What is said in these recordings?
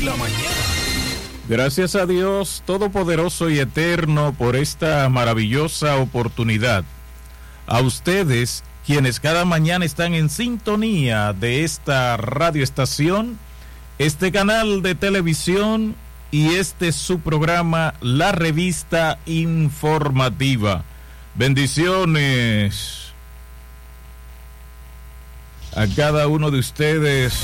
la mañana. Gracias a Dios Todopoderoso y Eterno por esta maravillosa oportunidad. A ustedes, quienes cada mañana están en sintonía de esta radioestación, este canal de televisión y su programa, La Revista Informativa. Bendiciones a cada uno de ustedes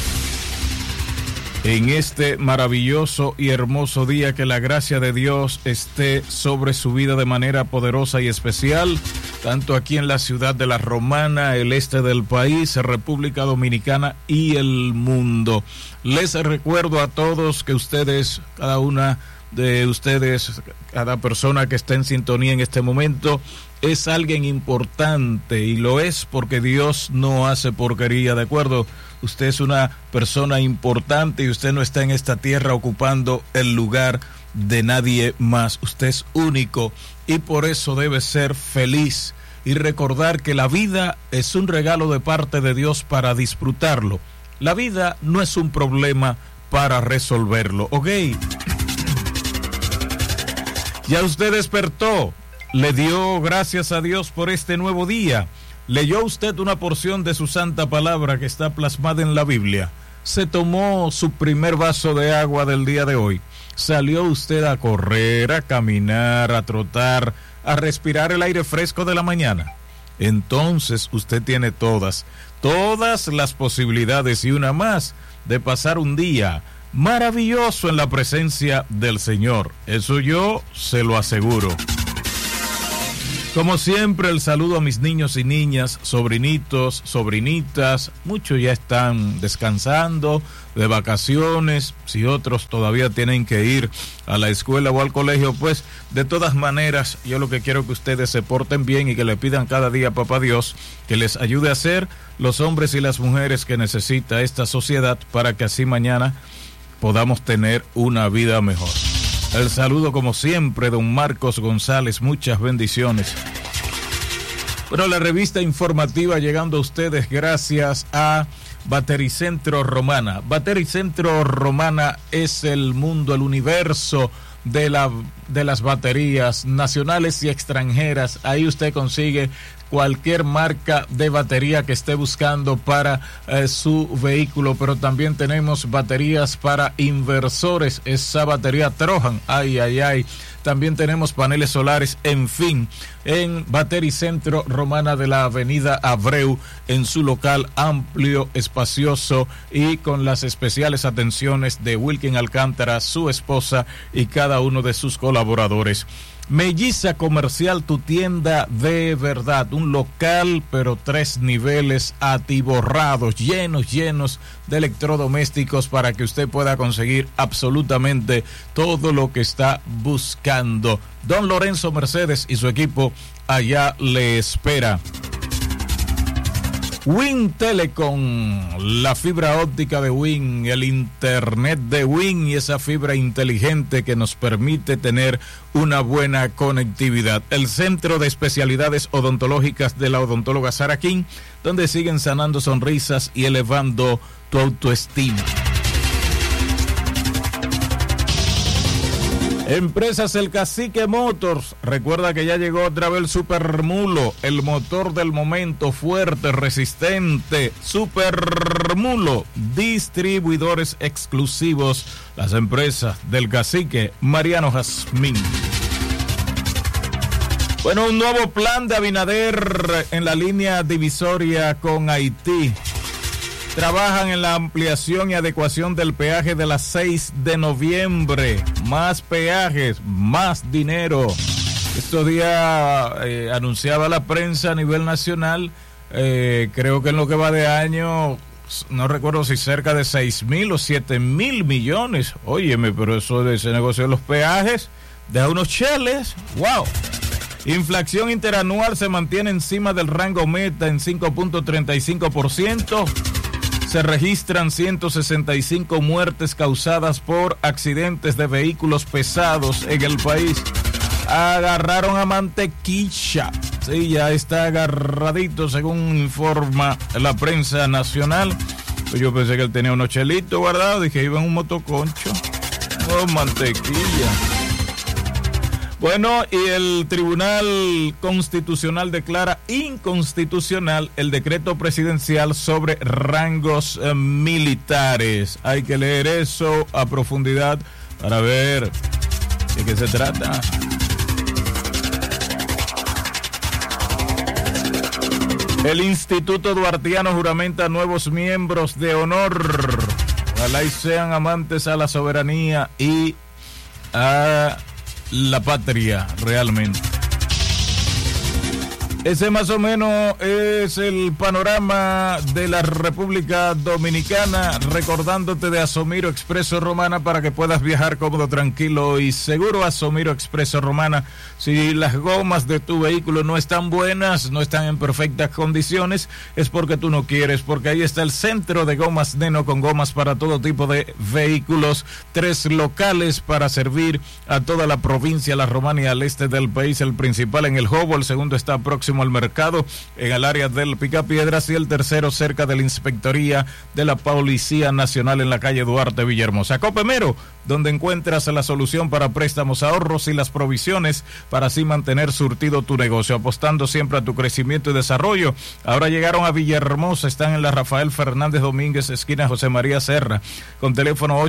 en este maravilloso y hermoso día. Que la gracia de Dios esté sobre su vida de manera poderosa y especial, tanto aquí en la ciudad de La Romana, el este del país, República Dominicana y el mundo. Les recuerdo a todos que ustedes, cada una de ustedes, cada persona que está en sintonía en este momento, es alguien importante, y lo es porque Dios no hace porquería, ¿de acuerdo? Usted es una persona importante y usted no está en esta tierra ocupando el lugar de nadie más. Usted es único y por eso debe ser feliz y recordar que la vida es un regalo de parte de Dios para disfrutarlo. La vida no es un problema para resolverlo, ¿ok? Ya usted despertó, le dio gracias a Dios por este nuevo día. ¿Leyó usted una porción de su santa palabra que está plasmada en la Biblia? ¿Se tomó su primer vaso de agua del día de hoy? ¿Salió usted a correr, a caminar, a trotar, a respirar el aire fresco de la mañana? Entonces usted tiene todas las posibilidades y una más de pasar un día maravilloso en la presencia del Señor. Eso yo se lo aseguro. Como siempre, el saludo a mis niños y niñas, sobrinitos, sobrinitas. Muchos ya están descansando de vacaciones. Si otros todavía tienen que ir a la escuela o al colegio, pues de todas maneras, yo lo que quiero es que ustedes se porten bien y que le pidan cada día a Papá Dios que les ayude a ser los hombres y las mujeres que necesita esta sociedad para que así mañana podamos tener una vida mejor. El saludo, como siempre, don Marcos González. Muchas bendiciones. Bueno, la revista informativa llegando a ustedes gracias a Batericentro Romana. Batericentro Romana es el mundo, el universo de las baterías nacionales y extranjeras. Ahí usted consigue cualquier marca de batería que esté buscando para su vehículo, pero también tenemos baterías para inversores, esa batería Trojan, ay, también tenemos paneles solares, en fin, en Batericentro Romana de la avenida Abreu, en su local amplio, espacioso y con las especiales atenciones de Wilkin Alcántara, su esposa y cada uno de sus colaboradores. Melliza Comercial, tu tienda de verdad, un local pero 3 niveles atiborrados, llenos de electrodomésticos para que usted pueda conseguir absolutamente todo lo que está buscando. Don Lorenzo Mercedes y su equipo allá le espera. Win Telecom, la fibra óptica de Win, el internet de Win y esa fibra inteligente que nos permite tener una buena conectividad. El Centro de Especialidades Odontológicas de la odontóloga Sara King, donde siguen sanando sonrisas y elevando tu autoestima. Empresas El Cacique Motors, recuerda que ya llegó otra vez el Supermulo, el motor del momento, fuerte, resistente. Supermulo, distribuidores exclusivos, las empresas del Cacique Mariano Jazmín. Bueno, un nuevo plan de Abinader en la línea divisoria con Haití. Trabajan en la ampliación y adecuación del peaje de las 6 de noviembre. Más peajes, más dinero. Estos días anunciaba la prensa a nivel nacional, creo que en lo que va de año, no recuerdo si cerca de 6,000 o 7,000 millones. Óyeme, pero eso de ese negocio de los peajes, de unos cheles, wow. Inflación interanual se mantiene encima del rango meta en 5.35%. Se registran 165 muertes causadas por accidentes de vehículos pesados en el país. Agarraron a Mantequilla. Sí, ya está agarradito, según informa la prensa nacional. Pues yo pensé que él tenía unos chelitos guardados, dije iba en un motoconcho. Oh, mantequilla. Bueno, y el Tribunal Constitucional declara inconstitucional el decreto presidencial sobre rangos militares. Hay que leer eso a profundidad para ver de qué se trata. El Instituto Duartiano juramenta nuevos miembros de honor. Ojalá y sean amantes a la soberanía y a la patria realmente. Ese más o menos es el panorama de la República Dominicana, recordándote de Asomiro Expreso Romana para que puedas viajar cómodo, tranquilo y seguro. Asomiro Expreso Romana, si las gomas de tu vehículo no están buenas, no están en perfectas condiciones, es porque tú no quieres, porque ahí está el centro de gomas Neno con gomas para todo tipo de vehículos, 3 locales para servir a toda la provincia, la Romana y al este del país, el principal en el Jobo, el segundo está próximo al mercado en el área del Picapiedras y el tercero cerca de la Inspectoría de la Policía Nacional en la calle Duarte Villahermosa. Copemero, donde encuentras la solución para préstamos, ahorros y las provisiones para así mantener surtido tu negocio, apostando siempre a tu crecimiento y desarrollo. Ahora llegaron a Villahermosa, están en la Rafael Fernández Domínguez, esquina José María Serra, con teléfono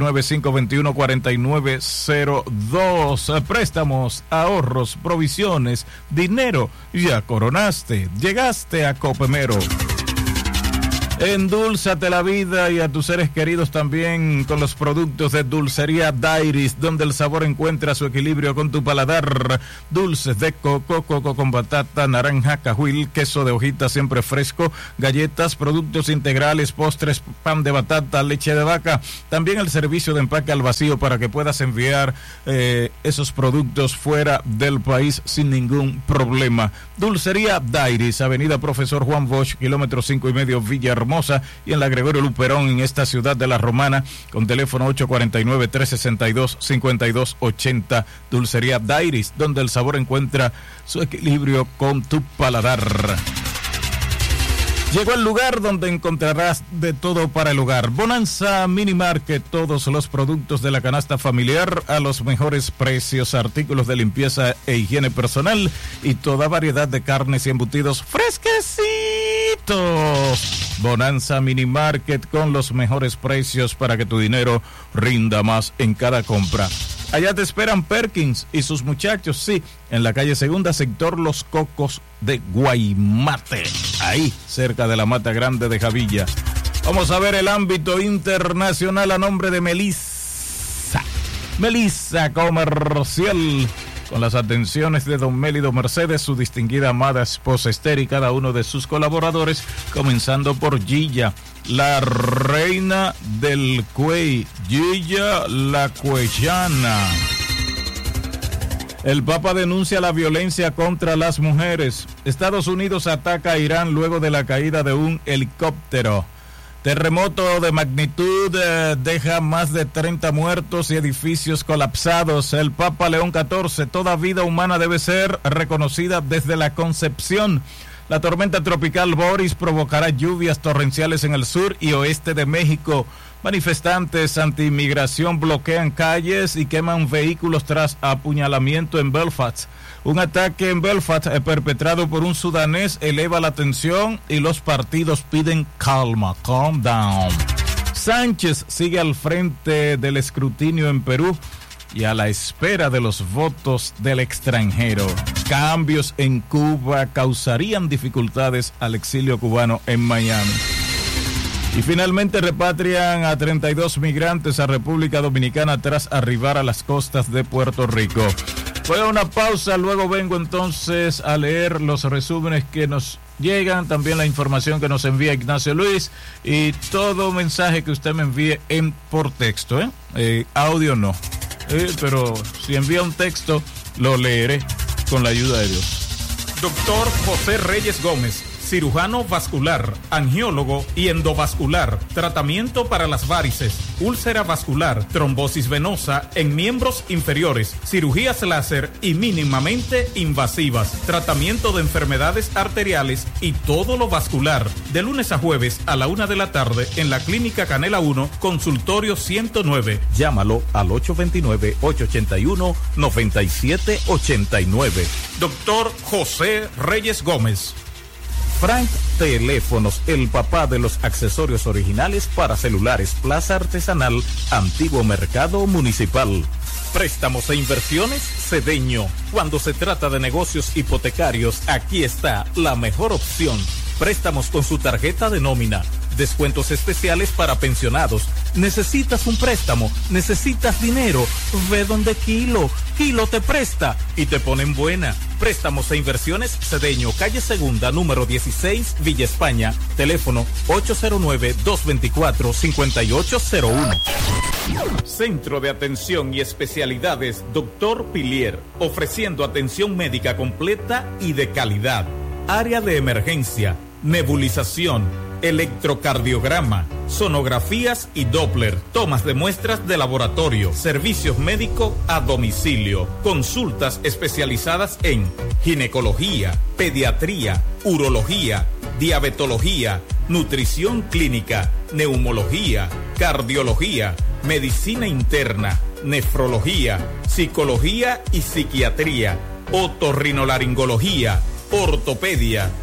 829-521-4902. Préstamos, ahorros, provisiones, dinero. Ya coronaste, llegaste a Copemero. Endúlzate la vida y a tus seres queridos también con los productos de Dulcería Dairis, donde el sabor encuentra su equilibrio con tu paladar. Dulces de coco, coco con batata, naranja, cajuil, queso de hojita siempre fresco, galletas, productos integrales, postres, pan de batata, leche de vaca. También el servicio de empaque al vacío para que puedas enviar esos productos fuera del país sin ningún problema. Dulcería Dairis, Avenida Profesor Juan Bosch, kilómetro 5,5, Villahermosa, y en la Gregorio Luperón, en esta ciudad de la Romana, con teléfono 849-362-5280. Dulcería Dairis, donde el sabor encuentra su equilibrio con tu paladar. Llegó el lugar donde encontrarás de todo para el hogar. Bonanza Mini Market, todos los productos de la canasta familiar a los mejores precios, artículos de limpieza e higiene personal y toda variedad de carnes y embutidos fresquecitos. Bonanza Mini Market con los mejores precios para que tu dinero rinda más en cada compra. Allá te esperan Perkins y sus muchachos, sí, en la calle Segunda, sector Los Cocos de Guaymate, ahí cerca de la Mata Grande de Javilla. Vamos a ver el ámbito internacional a nombre de Melissa Comercial, con las atenciones de don Mélido Mercedes, su distinguida amada esposa Esther y cada uno de sus colaboradores, comenzando por Gilla, la reina del cuey, Gilla la cueyana. El Papa denuncia la violencia contra las mujeres. Estados Unidos ataca a Irán luego de la caída de un helicóptero. Terremoto de magnitud deja más de 30 muertos y edificios colapsados. El Papa León XIV, toda vida humana debe ser reconocida desde la concepción. La tormenta tropical Boris provocará lluvias torrenciales en el sur y oeste de México. Manifestantes anti-inmigración bloquean calles y queman vehículos tras apuñalamiento en Belfast. Un ataque en Belfast perpetrado por un sudanés eleva la tensión y los partidos piden calma, calm down. Sánchez sigue al frente del escrutinio en Perú y a la espera de los votos del extranjero. Cambios en Cuba causarían dificultades al exilio cubano en Miami. Y finalmente repatrian a 32 migrantes a República Dominicana tras arribar a las costas de Puerto Rico. Voy a una pausa, luego vengo entonces a leer los resúmenes que nos llegan, también la información que nos envía Ignacio Luis y todo mensaje que usted me envíe por texto, audio no, pero si envía un texto lo leeré con la ayuda de Dios. Doctor José Reyes Gómez, cirujano vascular, angiólogo y endovascular, tratamiento para las varices, úlcera vascular, trombosis venosa en miembros inferiores, cirugías láser y mínimamente invasivas, tratamiento de enfermedades arteriales y todo lo vascular. De lunes a jueves a la 1 de la tarde en la Clínica Canela 1, consultorio 109. Llámalo al 829-881-9789. Doctor José Reyes Gómez. Frank Teléfonos, el papá de los accesorios originales para celulares, Plaza Artesanal, Antiguo Mercado Municipal. Préstamos e inversiones, Cedeño. Cuando se trata de negocios hipotecarios, aquí está la mejor opción. Préstamos con su tarjeta de nómina. Descuentos especiales para pensionados. ¿Necesitas un préstamo? ¿Necesitas dinero? Ve donde Kilo te presta y te ponen buena. Préstamos e inversiones Cedeño, calle Segunda, número 16, Villa España. Teléfono 809-224-5801. Centro de Atención y Especialidades Dr. Pilier, ofreciendo atención médica completa y de calidad. Área de emergencia, nebulización, electrocardiograma, sonografías y Doppler, tomas de muestras de laboratorio, servicios médicos a domicilio, consultas especializadas en ginecología, pediatría, urología, diabetología, nutrición clínica, neumología, cardiología, medicina interna, nefrología, psicología y psiquiatría, otorrinolaringología, ortopedia,